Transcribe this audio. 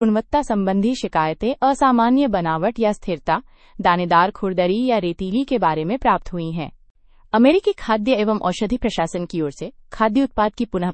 गुणवत्ता संबंधी शिकायतें असामान्य बनावट या स्थिरता, दानेदार खुरदरी या रेतीली के बारे में प्राप्त हुई हैं। अमेरिकी खाद्य एवं औषधि प्रशासन की ओर से खाद्य उत्पाद की पुनः